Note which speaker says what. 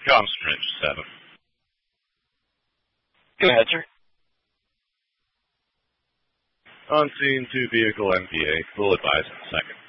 Speaker 1: Comms Trench 7.
Speaker 2: Go ahead, sir.
Speaker 1: On scene, 2 vehicle MPA. We'll advise in a second.